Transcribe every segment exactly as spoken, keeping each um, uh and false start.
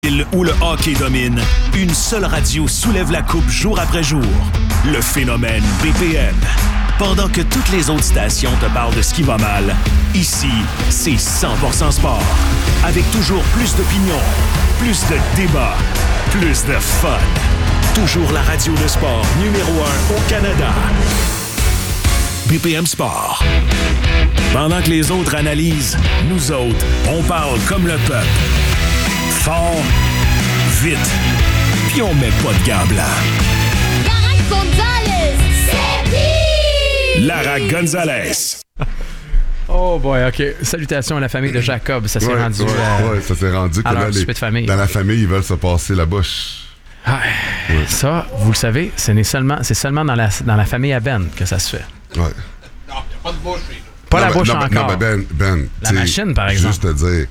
Où le hockey domine, une seule radio soulève la coupe jour après jour. Le phénomène B P M. Pendant que toutes les autres stations te parlent de ce qui va mal, ici, c'est cent pour cent sport. Avec toujours plus d'opinions, plus de débats, plus de fun. Toujours la radio de sport numéro un au Canada. B P M Sport. Pendant que les autres analysent, nous autres, on parle comme le peuple. Fort, vite, puis on met pas de gants blancs. Lara Gonzalez, c'est pire! Lara Gonzalez. Oh boy, OK. Salutations à la famille de Jacob. Ça s'est ouais, rendu ouais, à, ouais, ça s'est rendu que à là, leur les, souper de famille. Dans la famille, ils veulent se passer la bouche. Ah, ouais. Ça, vous le savez, ce n'est seulement, c'est seulement dans la, dans la famille à Ben que ça se fait. Ouais. Non, il n'y a pas de bouche. Pas non, la ben, bouche non, encore. Non, mais Ben, Ben la machine, par exemple. Juste te dire,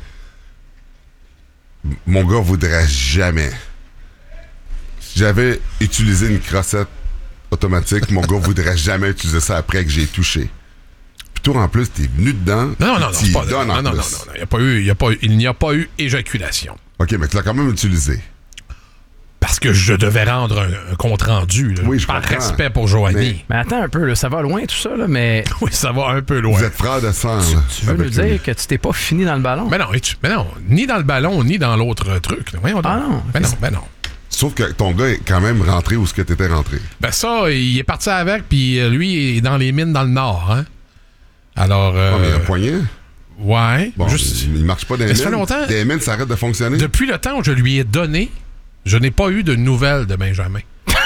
mon gars voudrait jamais. Si j'avais utilisé une crossette automatique, mon gars voudrait jamais utiliser ça après que j'ai touché. Puis toi, en plus, t'es venu dedans. Non, non, non, c'est pas. Non, non, non, non, non, il n'y a pas eu, il y a pas eu, il n'y a pas eu éjaculation. OK, mais tu l'as quand même utilisé. Parce que je devais rendre un, un compte rendu, là, oui, je par comprends. respect pour Joanie. Mais... mais attends un peu, là, ça va loin tout ça, là, mais... Oui, ça va un peu loin. Vous êtes frères de sang, là. Tu veux nous dire lui. que tu t'es pas fini dans le ballon? Mais non, mais non, ni dans le ballon, ni dans l'autre truc. Voyons ah non? Ben non, ben non. Sauf que ton gars est quand même rentré où ce que t'étais rentré. Ben ça, il est parti avec, puis lui, il est dans les mines dans le nord, hein. Alors... Euh... Ah, mais il a un poignet? Ouais. Bon, juste... il marche pas dans les mais mines. ça fait longtemps. Les mines, ça arrête de fonctionner? Depuis le temps où je lui ai donné, je n'ai pas eu de nouvelles de Benjamin.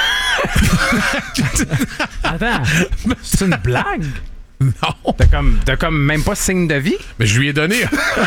Attends, c'est une blague? Non. T'as comme, t'as comme même pas signe de vie? Mais je lui ai donné...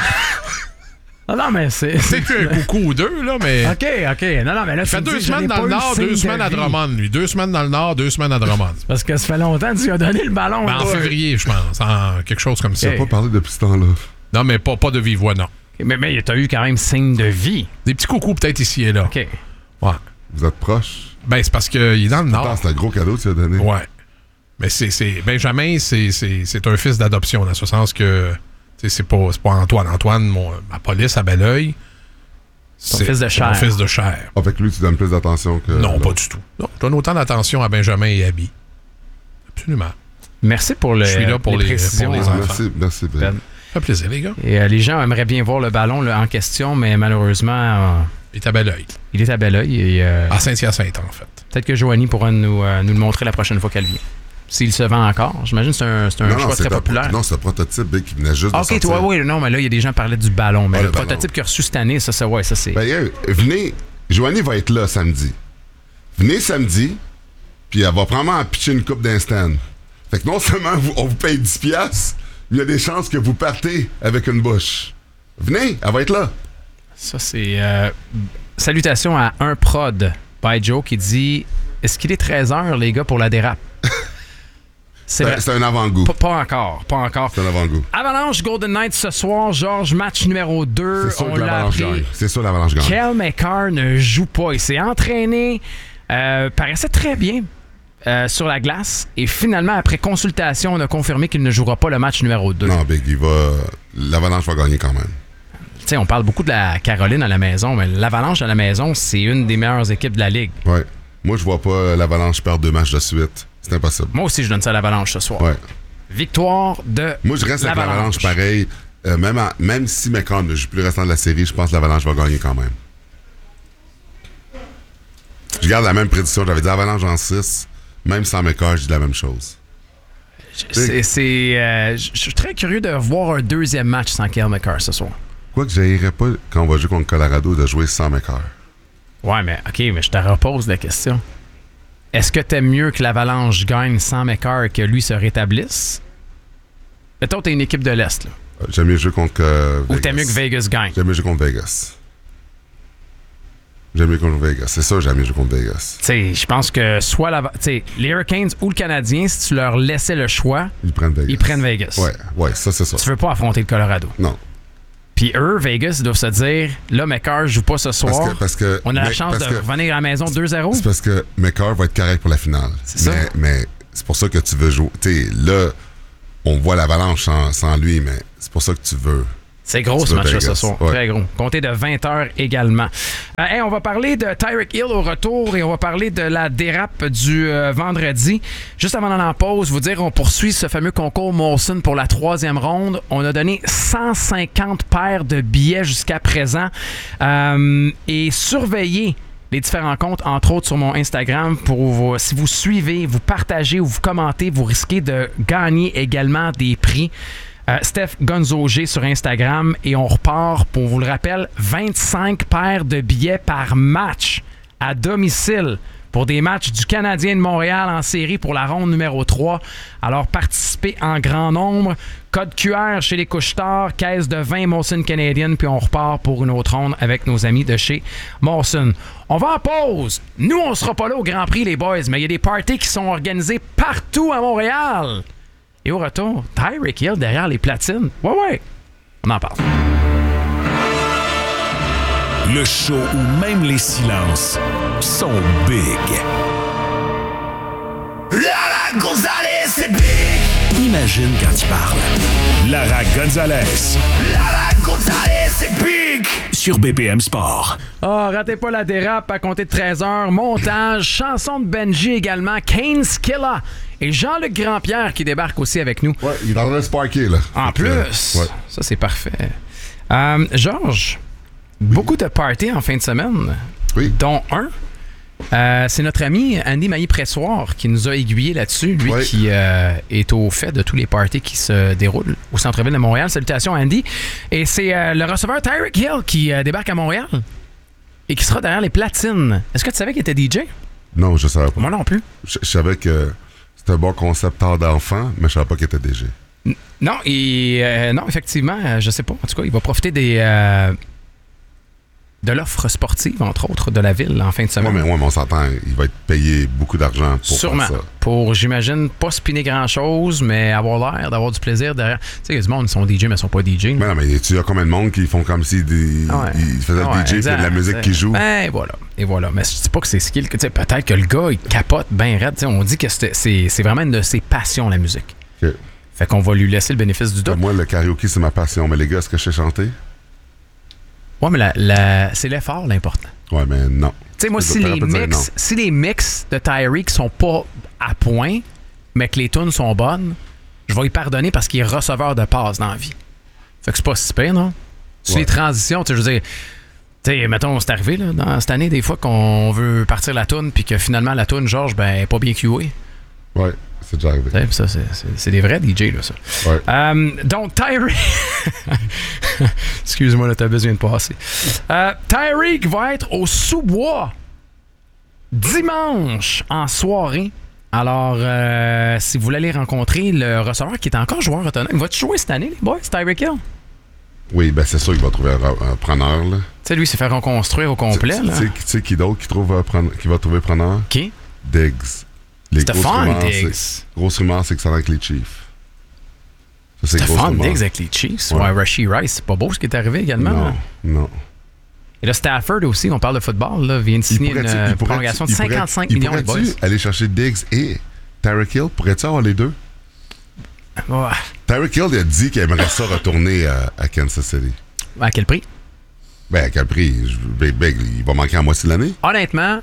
Ah non, mais c'est... Peut-être un coucou ou deux, là, mais... OK, OK. Non, non, mais là, il fait tu deux dis, semaines dans le Nord, deux semaines à Drummond, lui. Deux semaines dans le Nord, deux semaines à Drummond. Parce que ça fait longtemps que tu lui as donné le ballon. Ben, en ouais. février, je pense. En quelque chose comme ça. Tu n'as pas parlé depuis ce temps-là. Non, mais pas, pas de vive voix, non. Mais, mais t'as eu quand même signe de vie. Des petits coucous peut-être ici et là. OK. Ouais. Vous êtes proches? Ben, c'est parce qu'il est dans le Nord. Attends, c'est un gros cadeau que tu as donné. Ouais. Mais c'est, c'est Benjamin, c'est, c'est, c'est un fils d'adoption, dans ce sens que c'est pas, c'est pas Antoine. Antoine, mon, ma police à Belleuil, c'est fils de chair. mon fils de chair. Avec lui, tu donnes plus d'attention que... Non, l'autre. pas du tout. Non, je donne autant d'attention à Benjamin et Abby. Absolument. Merci pour le. Je suis là pour les, précisions, pour les hein. enfants. Merci, merci, Ben. Ben. Ça fait plaisir, les gars. Et euh, les gens aimeraient bien voir le ballon là, en question, mais malheureusement, euh, Il est à Belleuil. il est à Belleuil. Et, euh, À Saint-Hyacinthe, en fait. peut-être que Joanie pourra nous, euh, nous le montrer la prochaine fois qu'elle vient. S'il se vend encore. J'imagine que c'est un, c'est un Non, choix non, c'est très un- populaire. Non, c'est un prototype ben, qui venait juste de OK, sortir. toi, oui, non, mais là, il y a des gens qui parlaient du ballon. Mais Ah, le, le ballon. prototype qu'il a reçu cette année, ça, ça, ouais, ça, c'est. Ben, yeah, venez, Joanie va être là samedi. Venez samedi, puis elle va probablement en pitcher une coupe d'instant. Fait que non seulement vous- on vous paye dix piastres, mais il y a des chances que vous partez avec une bouche. Venez, elle va être là. Ça, c'est. Euh, salutations à un prod by Joe qui dit est-ce qu'il est treize heures, les gars, pour la dérape? C'est C'est vrai. c'est un avant-goût. Pas, pas encore, pas encore. C'est un avant-goût. Avalanche Golden Knights ce soir, Georges, match numéro deux. C'est sûr On que l'a l'Avalanche appris. gagne. C'est sûr que l'Avalanche gagne. Kel McCarr ne joue pas. Il s'est entraîné, euh, paraissait très bien euh, sur la glace. Et finalement, après consultation, on a confirmé qu'il ne jouera pas le match numéro deux. Non, Big, il va... L'Avalanche va gagner quand même. Tu sais, on parle beaucoup de la Caroline à la maison, mais l'Avalanche à la maison, c'est une des meilleures équipes de la Ligue. Ouais. Moi, je vois pas l'Avalanche perdre deux matchs de suite. C'est impossible. Moi aussi, je donne ça à l'Avalanche ce soir. Ouais. Victoire de Moi, je reste avec l'Avalanche. l'Avalanche pareil. Euh, même, en- même si McCann ne joue plus le restant de la série, je pense que l'Avalanche va gagner quand même. Je garde la même prédiction. J'avais dit Avalanche en six. Même sans McCann, je dis la même chose. C'est, c'est, euh, je suis très curieux de voir un deuxième match sans Kel McCarr ce soir. Quoique, je n'irais pas, quand on va jouer contre Colorado, de jouer sans McCann. Ouais, mais OK, mais je te repose la question. Est-ce que t'aimes mieux que l'Avalanche gagne sans McCarr et que lui se rétablisse? Mettons, t'es une équipe de l'Est, là. Euh, J'aime mieux jouer contre euh, Ou Vegas. t'aimes mieux que Vegas gagne? J'aime mieux jouer contre Vegas. J'aime mieux contre Vegas. C'est ça, j'aime mieux jouer contre Vegas. Tu sais, je pense que soit la, t'sais, les Hurricanes ou le Canadien, si tu leur laissais le choix, Ils prennent Vegas. ils prennent Vegas. Ouais, ouais, ça, c'est ça. Tu veux pas affronter le Colorado. Non. Puis eux, Vegas, ils doivent se dire, là, McCarr joue pas ce soir. Parce que, parce que, On a la mais- chance de parce que- revenir à la maison deux zéro. C'est parce que McCarr va être correct pour la finale. C'est ça. Mais, mais c'est pour ça que tu veux jouer. Tu sais, là, on voit l'Avalanche sans, sans lui, mais c'est pour ça que tu veux. C'est gros ce match-là ce soir. Ouais. Très gros. Comptez de vingt heures également. Euh, hey, on va parler de Tyreek Hill au retour et on va parler de la dérape du euh, vendredi. Juste avant d'aller en pause, vous dire, on poursuit ce fameux concours Molson pour la troisième ronde. On a donné cent cinquante paires de billets jusqu'à présent. Euh, et surveillez les différents comptes, entre autres sur mon Instagram, pour vous, si vous suivez, vous partagez ou vous commentez, vous risquez de gagner également des prix. Euh, Steph Gonzogé sur Instagram et on repart, pour vous le rappel, vingt-cinq paires de billets par match à domicile pour des matchs du Canadien de Montréal en série pour la ronde numéro trois. Alors participez en grand nombre. Code Q R chez les Couche-Tard, caisse de vingt Molson Canadian, puis on repart pour une autre ronde avec nos amis de chez Molson. On va en pause. Nous, on sera pas là au Grand Prix, les boys, mais il y a des parties qui sont organisées partout à Montréal. Et au retour, Tyreek Hill derrière les platines. Ouais, ouais. On en parle. Le show où même les silences sont big. Lara Gonzalez, c'est big! Imagine quand il parle. Lara Gonzalez. Lara Gonzalez, c'est big! Sur B P M Sport. Ah, oh, ratez pas la dérape à compter de treize heures. Montage, chanson de Benji également, Kane Skilla et Jean-Luc Grandpierre qui débarque aussi avec nous. Ouais, il est en train de se parker, là. En plus, euh, ouais. Ça c'est parfait. Euh, Georges, oui. Beaucoup de parties en fin de semaine, oui. Dont un. Euh, c'est notre ami Andy Mailly-Pressoir qui nous a aiguillé là-dessus, lui oui. qui euh, est au fait de tous les parties qui se déroulent au centre-ville de Montréal. Salutations Andy. Et c'est euh, le receveur Tyreek Hill qui euh, débarque à Montréal et qui sera derrière les platines. Est-ce que tu savais qu'il était D J? Non, je savais pas. Moi non plus. Je, je savais que c'était un bon concepteur d'enfant, mais je savais pas qu'il était D J. N- non, et, euh, non, effectivement, euh, je sais pas. En tout cas, il va profiter des... Euh, de l'offre sportive, entre autres, de la ville en fin de semaine. Oui, mais, ouais, mais on s'entend, il va être payé beaucoup d'argent pour Sûrement. faire ça. Pour, j'imagine, pas spinner grand-chose, mais avoir l'air d'avoir du plaisir derrière. Tu sais, il y a du monde qui sont D J, mais ils sont pas D J. Mais non, mais tu as combien de monde qui font comme si des, ah ouais. ils faisaient ah ouais, le D J et de la musique qui joue. Ben, voilà. Et voilà. Mais je dis pas que c'est skill. Que, peut-être que le gars, il capote bien raide. On dit que c'est, c'est, c'est vraiment une de ses passions, la musique. Okay. Fait qu'on va lui laisser le bénéfice du doute. Ben, moi, le karaoké, c'est ma passion. Mais les gars, est-ce que je sais chanter? Ouais, mais la, la, c'est l'effort l'important. Ouais, mais non. Tu sais, moi, si les, mix, si les mix de Tyreek sont pas à point, mais que les tunes sont bonnes, je vais lui pardonner parce qu'il est receveur de passes dans la vie. Fait que c'est pas si pire, non? Sur ouais. les transitions, tu sais, je veux dire, tu sais, mettons, c'est arrivé, là, dans cette année, des fois, qu'on veut partir la tune, puis que finalement, la tune, Georges, ben, est pas bien cuée. Ouais. C'est déjà arrivé. Ouais, ça, c'est, c'est, c'est des vrais D J, là, ça. Ouais. Euh, donc, Tyreek... Excuse-moi, l'autobus vient de passer. Euh, Tyreek va être au sous-bois dimanche en soirée. Alors, euh, si vous voulez aller rencontrer le receveur qui est encore joueur autonome, va-tu jouer cette année, les boys, Tyreek Hill? Oui, ben c'est sûr qu'il va trouver un, un preneur, là. Tu sais, lui, il s'est fait reconstruire au complet, tu, là. Tu sais qui d'autre qui, trouve, uh, qui va trouver preneur? Qui? Diggs. Les Stephon Diggs. C'est, grosse rumeur, c'est que ça va avec les Chiefs. Ça, c'est Stephon Diggs avec les Chiefs. Ouais, ouais Rashee Rice. C'est pas beau ce qui est arrivé également. Non, là. non. Et là, Stafford aussi, on parle de football, là, vient de signer une euh, prolongation de cinquante-cinq millions de boys. Aller chercher Diggs et Tyreek Hill? Pourrais-tu avoir les deux? Ouais. Tyreek Hill il a dit qu'il aimerait ça retourner à, à Kansas City. À quel prix? Ben, à quel prix? Ben, ben, il va manquer en moitié de l'année. Honnêtement,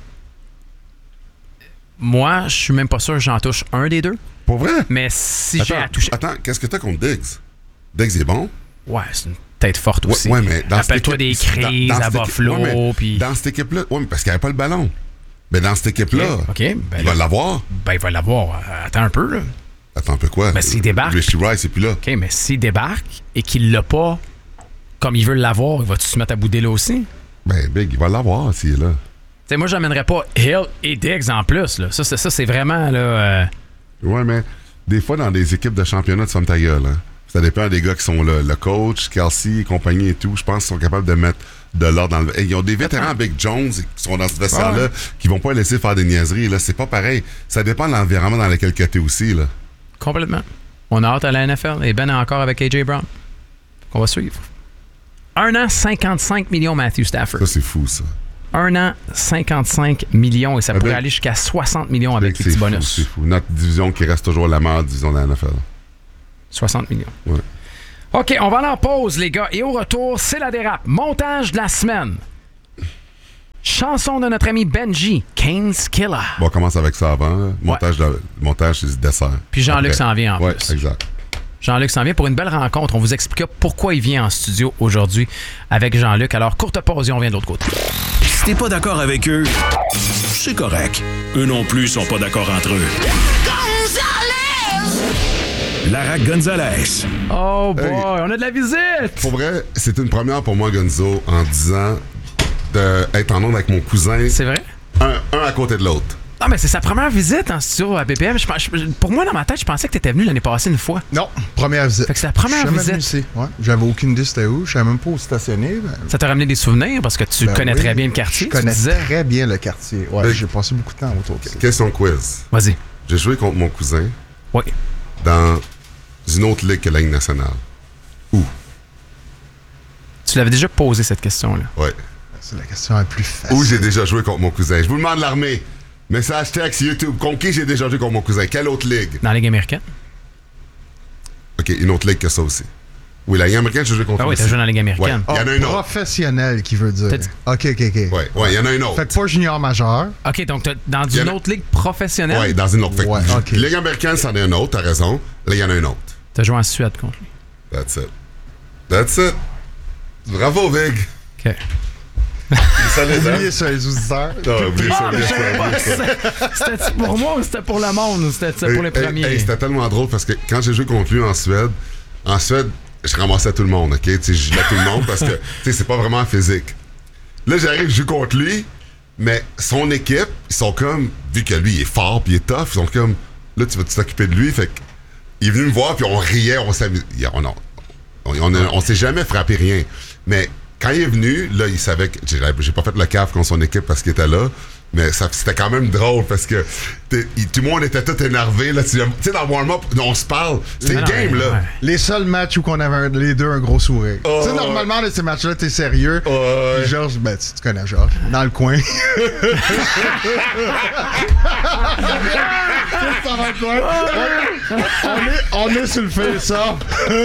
moi, je suis même pas sûr que j'en touche un des deux. Pour vrai? Mais si attends, j'ai à toucher... Attends, qu'est-ce que t'as contre Diggs? Diggs est bon? Ouais, c'est une tête forte aussi. Ouais, ouais mais dans Rappelle-toi des crises dans, dans à Buffalo. Ouais, puis... Dans cette équipe-là, ouais, mais parce qu'il n'y avait pas le ballon. Mais dans cette équipe-là, okay, okay, ben il là, va l'avoir. Ben, il va l'avoir. Attends un peu, là. Attends un peu quoi? Ben, s'il débarque... Rashee Rice n'est plus là. OK, mais s'il débarque et qu'il l'a pas comme il veut l'avoir, il va-tu se mettre à bouder là aussi? Ben, Big, il va l'avoir s'il est là. T'sais, moi, j'amènerais pas Hill et Diggs en plus. Là. Ça, c'est, ça, c'est vraiment... là. Euh... Ouais, mais des fois, dans des équipes de championnat, tu fermes ta gueule. Hein? Ça dépend des gars qui sont là. Le coach, Kelsey et compagnie et tout, je pense qu'ils sont capables de mettre de l'ordre dans le... Hey, ils ont des vétérans, Big Jones, qui sont dans ce vestiaire-là, ouais. qui vont pas laisser faire des niaiseries. Là. C'est pas pareil. Ça dépend de l'environnement dans lequel tu es aussi. Là. Complètement. On a hâte à la N F L. Et Ben est encore avec A J Brown. On va suivre. Un an, cinquante-cinq millions, Matthew Stafford. Ça, c'est fou, ça. Un an, cinquante-cinq millions et ça ah pourrait ben, aller jusqu'à soixante millions avec les petits fou, bonus. C'est fou. Notre division qui reste toujours la meilleure division de la N F L. soixante millions. Ouais. OK, on va aller en pause, les gars. Et au retour, c'est la dérape. Montage de la semaine. Chanson de notre ami Benji, Kane's Killer. Bon, on commence avec ça avant. Montage, ouais. de, montage c'est du dessert. Puis Jean-Luc s'en vient en ouais, plus. Oui, exact. Jean-Luc s'en vient pour une belle rencontre. On vous expliquera pourquoi il vient en studio aujourd'hui avec Jean-Luc. Alors, courte pause et on vient de l'autre côté. Si t'es pas d'accord avec eux, c'est correct. Eux non plus sont pas d'accord entre eux. Gonzalez! Lara Gonzalez. Oh boy, hey, on a de la visite! Pour vrai, c'est une première pour moi, Gonzo, en disant d'être en onde avec mon cousin. C'est vrai? Un, un à côté de l'autre. Non, mais c'est sa première visite en studio à B P M. Je, je, pour moi, dans ma tête, je pensais que tu étais venu l'année passée une fois. Non, première visite. Fait que c'est la première je visite. Ici. Ouais, j'avais aucune idée c'était où. Je savais même pas où stationner. Ben... Ça t'a ramené des souvenirs parce que tu ben connais oui, très bien le quartier. Je connais disais... très bien le quartier. Ouais, ben, j'ai passé beaucoup de temps autour de ça. Question quiz. Vas-y. J'ai joué contre mon cousin. Oui. Dans une autre ligue que la Ligue nationale. Où? Tu l'avais déjà posé cette question-là. Oui. C'est la question la plus facile. Où j'ai déjà joué contre mon cousin? Je vous demande l'armée. Message texte YouTube. Contre qui j'ai déjà joué contre mon cousin? Quelle autre ligue? Dans la Ligue américaine? OK, une autre ligue que ça aussi. Oui, la Ligue américaine, j'ai joué contre Ah lui oui, t'as aussi. joué dans la Ligue américaine. Ouais. Il y en a un autre. Professionnel, qui veut dire. Dit... OK, OK, OK. Oui, ouais, il y en a un autre. Fait que pas junior majeur. OK, donc t'as dans une a... autre ligue professionnelle? Oui, dans une autre. Fait ouais, que okay. Ligue américaine, c'en est un autre, t'as raison. Là, il y en a un autre. T'as joué en Suède contre lui. That's it. That's it. Bravo, Vig. OK. Oubliez ça, les auditeurs. Non, oubliez ça, oubliez ça, oubliez ça. C'était pour moi ou c'était pour le monde ou c'était pour les hey, premiers? Hey, c'était tellement drôle parce que quand j'ai joué contre lui en Suède, en Suède, je ramassais tout le monde, OK? Tu sais, je jouais tout le monde parce que, tu sais, c'est pas vraiment physique. Là, j'arrive, je joue contre lui, mais son équipe, ils sont comme, vu que lui, il est fort puis il est tough, ils sont comme, là, tu vas t'occuper de lui, fait que, il est venu me voir puis on riait, on s'amusait. On, on, on, on, on s'est jamais frappé rien. Mais, quand il est venu, là, il savait que j'ai, j'ai pas fait le caf contre son équipe parce qu'il était là, mais ça, c'était quand même drôle parce que il, tout le monde était tout énervé. Là, tu sais, dans le warm-up, on se parle. C'était une game, là. Ouais. Les seuls matchs où on avait un, les deux un gros sourire. Oh, tu sais, normalement, dans ces matchs-là, t'es sérieux. Oh, ouais. Georges, ben, tu, tu connais Georges. Dans le coin. Ça va quoi? On est, on est sur le face-off.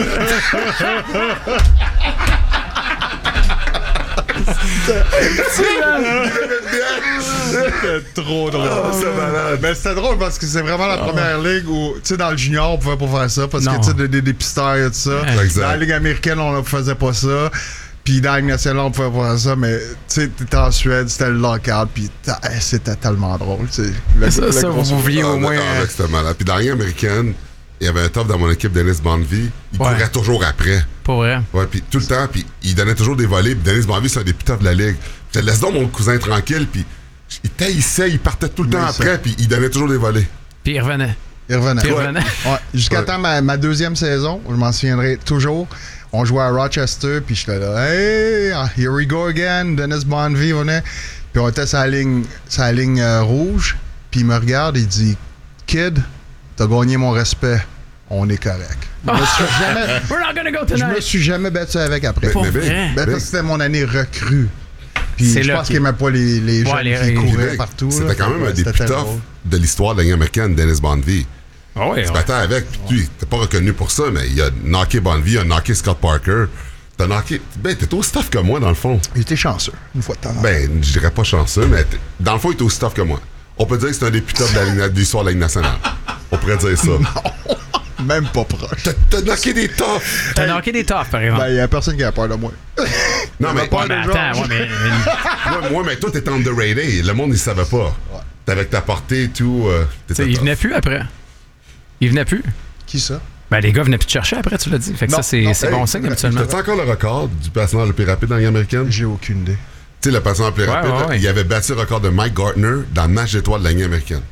C'était trop drôle. Oh, c'est malade. Mais c'était drôle parce que c'est vraiment la première oh. ligue où, tu sais, dans le junior, on pouvait pas faire ça parce non. que, tu sais, des, des dépisteurs et tout ça. Exact. Dans la ligue américaine, on ne faisait pas ça. Puis dans la Ligue nationale, on pouvait pas faire ça, mais tu sais, t'étais en Suède, c'était le lockout, puis c'était tellement drôle. Le, ça, le ça vous oubliez au moins. Ah, c'était malade. Puis dans la Ligue américaine, il y avait un top dans mon équipe, Dennis Bonvie. Il ouais. courait toujours après. Pas vrai. Ouais, puis tout le temps, puis il donnait toujours des volets. Puis Dennis Bonvie, c'est un des plus toughs de la ligue. Je laisse donc mon cousin tranquille, puis il taillissait, il partait tout le temps oui, après, puis il donnait toujours des volets. Puis il revenait. Il revenait. Puis il revenait. Ouais. Jusqu'à ouais. temps ma, ma deuxième saison, je m'en souviendrai toujours. On jouait à Rochester, puis j'étais là, hey, here we go again, Dennis Bonvie venait. Puis on était sur la ligne, sur la ligne euh, rouge, puis il me regarde, il dit, Kid, t'as gagné mon respect, on est correct. Je me suis jamais, We're not gonna go tonight. Je me suis jamais battu avec après. Mais, mais, mais, ben, parce que c'était mon année recrue. Puis je pense qu'il n'aimait pas les, les ouais, jeunes les qui couraient partout. C'était là, quand même ouais, un des plus toughs de l'histoire de la Ligue américaine, Dennis Bonvie. Ah ouais, tu ouais. battais avec, puis tu n'es pas reconnu pour ça, mais il a knocké Bonvie, il a knocké Scott Parker. T'as knocké. Ben, t'es aussi tough que moi, dans le fond. Il était chanceux, une fois de temps en temps. Ben, je dirais pas chanceux, mais dans le fond, il était aussi tough que moi. On peut dire que c'est un des plus toughs de, de l'histoire de la Ligue nationale. On pourrait dire ça. Non, même pas proche. T'as, t'as knocké des toughs. T'as knocké des toughs, par exemple. Ben, il y a personne qui a peur de moi. Non, mais, ouais, mais attends, ouais, mais. moi, moi, mais toi, t'étais underrated. Le monde, il savait pas. Ouais. T'avais ta portée et tout. Euh, il venait plus après. Il venait plus. Qui ça? Ben, les gars venaient plus te chercher après, tu l'as dit. Fait que non, ça, c'est, non, c'est hey, bon signe, habituellement. T'as-tu encore le record du passement le plus rapide dans la Ligue américaine? J'ai aucune idée. Tu sais, le passement le plus ouais, rapide, ouais, là, ouais. il avait battu le record de Mike Gartner dans le match d'étoiles de la Ligue américaine.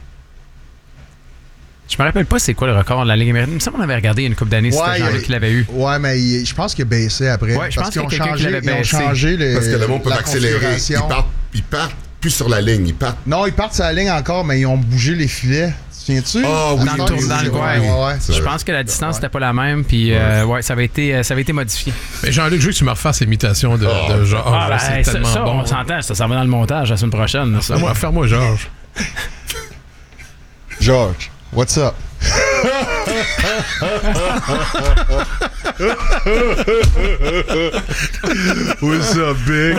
Je me rappelle pas c'est quoi le record de la Ligue américaine. Il me semble qu'on avait regardé il y a une couple d'années, ouais, c'était Jean-Luc qui l'avait eu. Ouais, mais il, je pense qu'il a baissé après. Ouais, je parce pense qu'ils ont qu'il y a changé, qui l'avait ils ont changé les, parce que le monde peut accélérer. Ils partent, ils partent plus sur la ligne. Ils partent. Non, ils partent sur la ligne encore, mais ils ont bougé les filets. Tiens-tu? Oh, oui, dans le tour, dans le coin. Ouais, ouais, ouais. Je pense que la distance n'était ouais. pas la même, puis euh, ouais, ça avait été, ça avait été modifié. Mais Jean-Luc, je veux que tu me refasses l'imitation de, oh. de Georges. Ah, ben, c'est ça, tellement ça, bon. On s'entend, ça, ça va dans le montage la semaine prochaine. Ça. Faire-moi Georges. George, what's up? What's up, Big?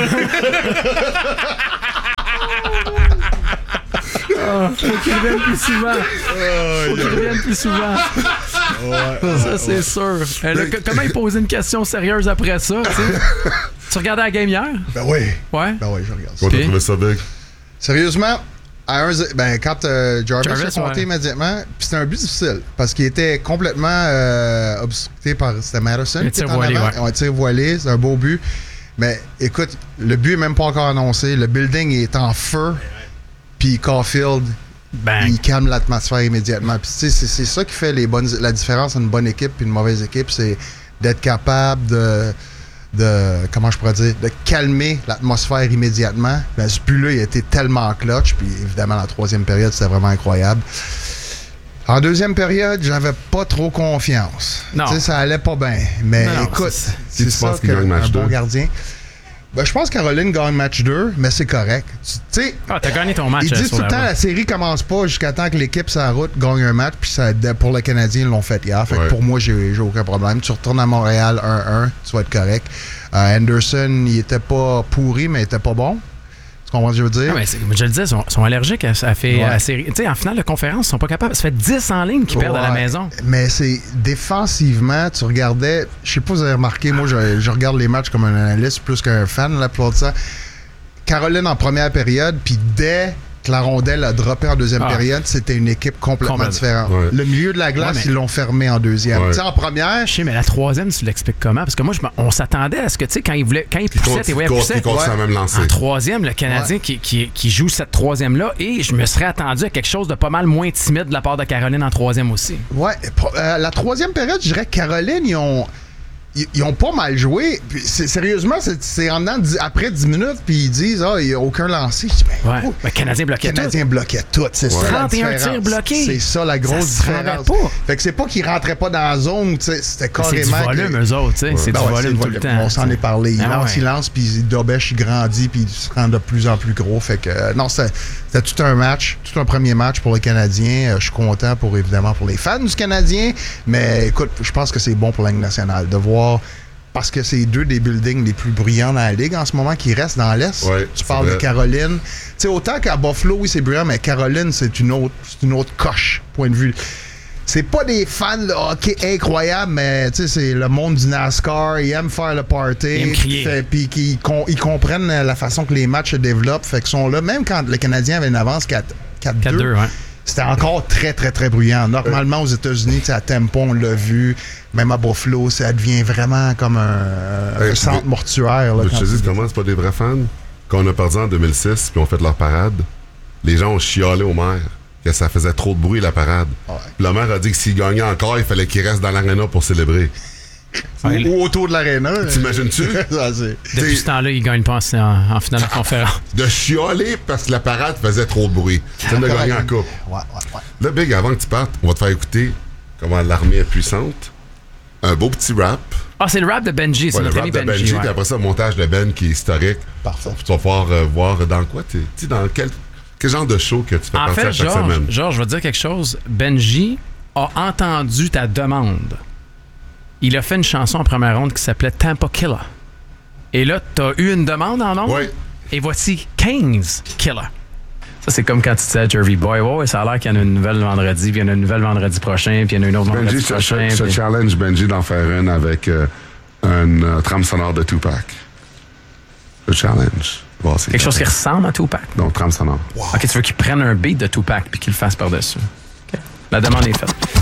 Oh, faut qu'il revienne plus souvent. Faut qu'il revienne plus souvent. Ouais, ça, c'est ouais. sûr. Euh, là, comment il posait une question sérieuse après ça, tu sais? Tu regardais la game hier? Ben oui. Ouais? Ben oui, je regarde ça. Comment t'as trouvé ça, Big? Sérieusement, à un, ben, quand euh, Jarvis, Jarvis a compté ouais. immédiatement, puis c'était un but difficile, parce qu'il était complètement euh, obstrué par... C'était Madison un qui était tir voilé, en avant. ouais. Un tir voilé, c'est un beau but. Mais écoute, le but est même pas encore annoncé. Le building est en feu. Puis Caulfield, Bang. il calme l'atmosphère immédiatement. Puis tu sais, c'est, c'est ça qui fait les bonnes, la différence entre une bonne équipe et une mauvaise équipe, c'est d'être capable de, de, comment je pourrais dire, de calmer l'atmosphère immédiatement. Ben, ce but-là, il a été tellement clutch. Puis évidemment, la troisième période, c'était vraiment incroyable. En deuxième période, j'avais pas trop confiance. Non. Tu sais, ça allait pas bien. Mais non, non, écoute, c'est, c'est, tu ça penses qu'il gagne qu'un match bon deux? gardien... Ben, je pense que Caroline gagne match deux, mais c'est correct. Tu sais, ah, t'as gagné ton match. ils euh, disent sur tout le la temps route. la série commence pas jusqu'à temps que l'équipe sur la route gagne un match, puis ça, pour le Canadien, ils l'ont fait hier. Fait ouais. que pour moi, j'ai, j'ai aucun problème. Tu retournes à Montréal un un, tu vas être correct. Euh, Anderson, il était pas pourri, mais il était pas bon. Tu comprends ce que je veux dire? Non, mais c'est- je le disais, ils sont, sont allergiques à, à faire Ouais. à la série. Tu sais, en finale de conférence, ils sont pas capables. Ça fait dix en ligne qu'ils perdent à la Ouais. maison. Mais c'est défensivement, tu regardais, je sais pas si vous avez remarqué, moi je, je regarde les matchs comme un analyste plus qu'un fan, la plupart de ça. Caroline en première période, puis dès que la rondelle a droppé en deuxième Ah. période, c'était une équipe complètement Complètement. différente. Ouais. Le milieu de la glace, Ouais, mais- ils l'ont fermé en deuxième. Ouais. Tu sais, en première, Je sais, mais la troisième, tu l'expliques comment? Parce que moi, je me- on s'attendait à ce que, tu sais, quand il voulait, quand il Il poussait, tu continue, voyais il pousser. continue à même lancer. En troisième, le Canadien qui, qui, qui joue cette troisième-là, et je me serais attendu à quelque chose de pas mal moins timide de la part de Caroline en troisième aussi. ouais, pro- euh, la troisième période, je dirais que Caroline, ils ont. Ils, ils ont pas mal joué. Puis c'est- sérieusement, c'est, c'est en dedans dix- après dix minutes, puis ils disent ah, il n'y a aucun lancé. Je dis, ben, Ouais. oh, Le Canadien bloquait Le Canadien bloquait tout. C'est ça la trente et un différence. tirs bloqués. C'est ça la grosse Ça se rendait différence. pas. Fait que c'est pas qu'ils rentraient pas dans la zone, tu sais, c'était tout. C'est du carrément. volume, que- eux autres, tu sais. C'est Ben du ouais, volume c'est tout le temps. On s'en est parlé. Il Ah lance, ouais. il lance, puis Dobesh, il grandit, puis il se rend de plus en plus gros. Fait que, euh, non, c'était, c'était tout un match, tout un premier match pour le Canadien. Euh, je suis content, pour évidemment, pour les fans du Canadien. Mais écoute, je pense que c'est bon pour la Ligue nationale de voir. Parce que c'est deux des buildings les plus bruyants dans la Ligue en ce moment qui restent dans l'Est. Ouais, tu c'est parles vrai. de Caroline. Tu sais, autant qu'à Buffalo, oui, c'est bruyant, mais Caroline, c'est une autre, c'est une autre coche, point de vue. C'est pas des fans de hockey incroyables, mais tu sais, c'est le monde du NASCAR. Ils aiment faire le party. Ils aiment crier. Fait- Puis qu'ils con- ils comprennent la façon que les matchs se développent. Fait qu'ils sont là. Même quand le Canadien avait une avance quatre deux, quatre deux, ouais. c'était encore très, très, très bruyant. Normalement, aux États-Unis, tu sais, à Tempo, on l'a vu. Même à Buffalo, ça devient vraiment comme un, Hey, un centre mais- mortuaire. Là, Je quand te tu- dis comment c'est pas des vrais fans. Quand on a perdu en deux mille six puis on fait leur parade, les gens ont chialé au maire que ça faisait trop de bruit la parade. Ouais. Puis le maire a dit que s'il gagnait encore, il fallait qu'il reste dans l'aréna pour célébrer. ou, ou autour de l'aréna. T'imagines-tu? Ça, c'est- Depuis ce temps-là, ils gagnent pas en, en, en finale de conférence. De chialer parce que la parade faisait trop de bruit. C'est de gagner en coupe. Ouais, ouais, ouais. Là, Big, avant que tu partes, on va te faire écouter comment l'armée est puissante. Un beau petit rap. Ah, c'est le rap de Benji, c'est Ouais, le notre rap ami de Benji. Benji, ouais. puis après ça, le montage de Ben qui est historique. Parfait. Tu vas pouvoir euh, voir dans quoi tu sais, dans quel, quel genre de show que tu fais En partie fait, à chaque Georges, semaine. Georges, je vais te dire quelque chose. Benji a entendu ta demande. Il a fait une chanson en première ronde qui s'appelait Tampa Killer. Et là, t'as eu une demande en nombre. Oui. Et voici quinze Killer. Ça, c'est comme quand tu disais à Jervy Boy, ouais, ouais, ça a l'air qu'il y en a une nouvelle vendredi, puis il y en a une nouvelle vendredi prochain, puis il y en a une autre vendredi Benji, je, prochain. je- je puis- challenge Benji d'en faire une avec euh, un euh, trame sonore de Tupac. Je challenge. Bon, c'est Quelque chose qui ressemble à Tupac. Donc, trame sonore. Ok, tu veux qu'il prenne un beat de Tupac puis qu'il le fasse par-dessus. Ok. La demande est faite.